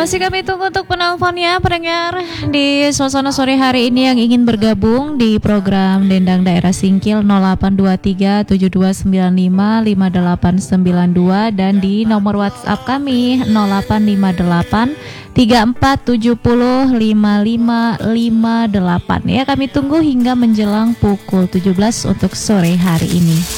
Masih kami tunggu untuk penelponnya pendengar di suasana sore hari ini yang ingin bergabung di program Dendang Daerah Singkil 0823 7295 5892 dan di nomor WhatsApp kami 0858 3470 5558 ya. Kami tunggu hingga menjelang pukul 17 untuk sore hari ini.